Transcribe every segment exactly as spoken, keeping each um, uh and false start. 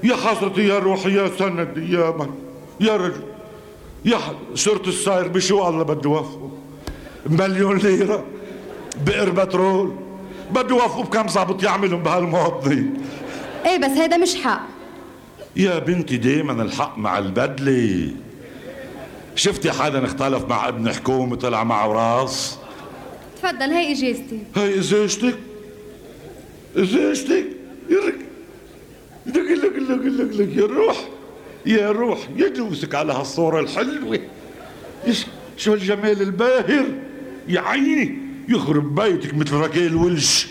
يا حضرتي يا روحي يا سندي يا من يا رجل يا صرت الساير بشو الله بده وفقه مليون ليرة بئر بترول بده وفقه بكم ضابط يعملهم بهالمواطنين. ايه بس هيدا مش حق يا بنتي، دايما الحق مع البدلة. شفتي حدا اختلف مع ابن حكومة طلع معه راس؟ تفضل هي اجازتي. هي ازازتك ازازتك يرك لك لك لك لك لك يا روح يا روح يدوسك على هالصورة الحلوة. شو الجمال الباهر يا عيني، يخرب بيتك مثل ركيل ولش.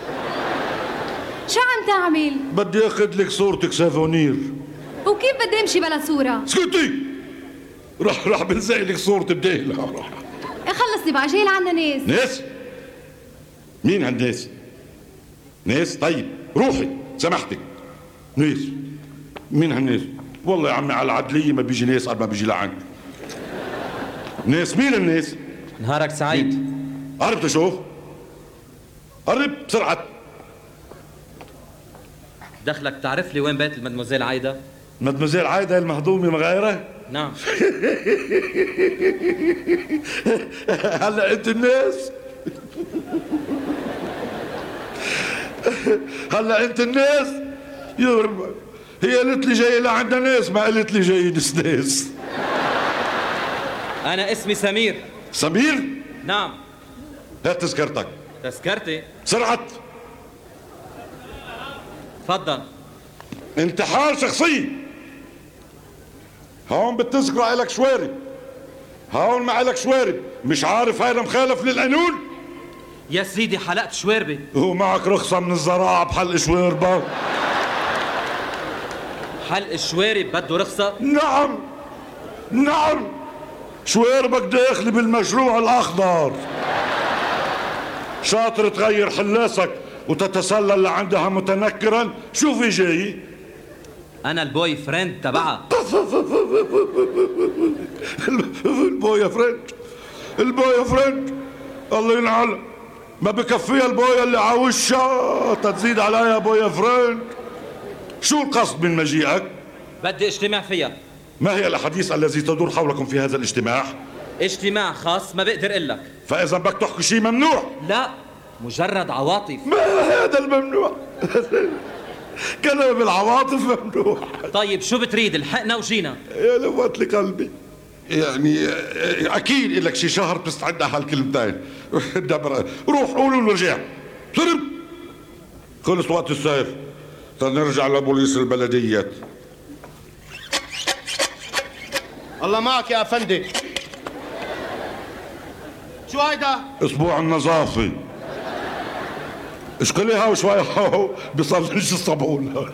شو عم تعمل؟ بدي اخذ لك صورتك سافونير. وكيف بدي امشي بلا صورة؟ اسكتي، راح راح بلزق لك صورتي بديلها. راح خلصني بقى، جاي لعنا ناس. ناس؟ مين هالناس؟ ناس؟ طيب روحي سمحتك. ناس؟ مين هالناس؟ والله يا عمي على العدلية ما بيجي ناس قبل ما بيجي لعند. ناس؟ مين الناس؟ نهارك سعيد. قرب تشوف، قرب بسرعة. دخلك تعرف لي وين بيت المدموزيل عايدة؟ مدموزيل عايدة المهضومة مغايرة؟ نعم. هلا انت الناس، هلا انت الناس يا رب. هي قالت لي جاي لعندنا ناس، ما قالت لي جاي ناس. أنا اسمي سمير. سمير؟ نعم. هات تذكرتك. تذكرتي؟ بسرعة. تفضل. انتحال شخصي. هون بالتذكرة إلك شوارب، هون ما إلك شوارب. مش عارف هذا مخالف للقانون؟ يا سيدي حلقت شواربي. هو معك رخصة من الزراعة بحلق شواربة؟ حلق الشوارب بده رخصة؟ نعم نعم، شواربك داخلي بالمشروع الأخضر. شاطر تغير حلاسك وتتسلل لعندها متنكرا. شوفي جاي، أنا البوي فريند تبعها. البوي فريند، البوي فريند الله ينعل، ما بكفيها البويا اللي عاوشها تزيد عليها بويا فريند. شو القصد من مجيئك؟ بدي اجتماع فيها. ما هي الأحاديث الذي تدور حولكم في هذا الاجتماع؟ اجتماع خاص ما بقدر اقول لك. فإذا بدك تحكي شيء ممنوع. لا، مجرد عواطف. ما هذا الممنوع؟ كلام العواطف ممنوع. طيب شو بتريد؟ الحقنا وجينا. يا لوات لي قلبي، يعني اكيد لك شي شهر بتستعد على هالكلمتين. روح قولوا ونرجع. سرب خلص وقت السير، نرجع لبوليس البلديات. الله معك يا افندي. شو هيدا؟ اسبوع النظافة. اشكلي هاو شوي هاو بيصلش الصابون.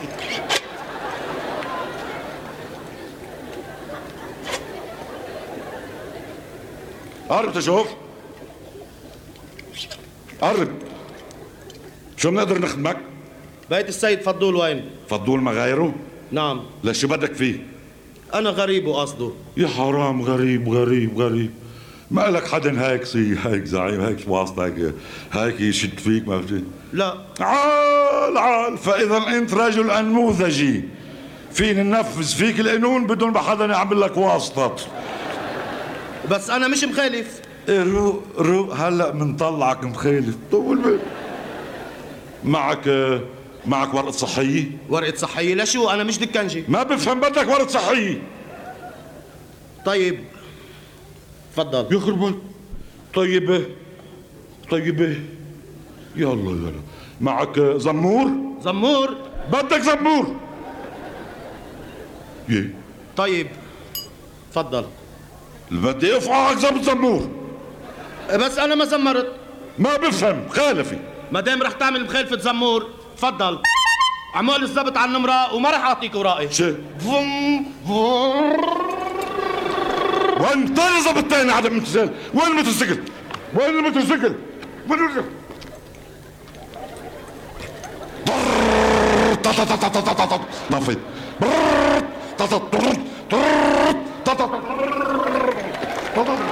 قرب تشوف، قرب. شو بنقدر نخدمك؟ بيت السيد فضول وين؟ فضول ما غيره؟ نعم. ليش بدك فيه؟ أنا غريب وقصده. يا حرام، غريب غريب غريب. ما لك حدا هيك سي هيك زعيم هيك واسطة هيك هيك يشد فيك؟ ما فهمت؟ لا. عال عال، فإذا أنت رجل أنموذجي فينا ننفذ فيك القانون بدون ما حدا يعمل لك واسطة. بس أنا مش مخالف. إيه رو رو هلا منطلعك مخالف. طول بالك. معك معك ورقة صحية؟ ورقة صحية لشو؟ أنا مش دكانجي. ما بفهم، بدك ورقة صحية. طيب تفضل. يخرب. طيب طيب يلا يلا. معك زمور؟ زمور؟ بدك زمور. يه. طيب تفضل. بدي افعك زبط زمور. بس أنا ما زمرت. ما بفهم، خالفي. ما دام رح تعمل مخالفة زمور تفضل. عمول الزبط على النمرة وما رح أعطيك ورائي. شو؟ فم فم. وين طيب زبط تاني عدم امتثال؟ وين الموتوسيكل؟ وين الموتوسيكل؟ وين الموتوسيكل؟ طفيت. طفيت.